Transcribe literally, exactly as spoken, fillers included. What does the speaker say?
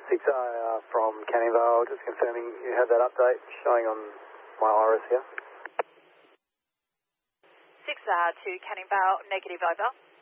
six A uh, from Canning Vale, just confirming you have that update showing on my iris here. six A to Canning Vale, negative over.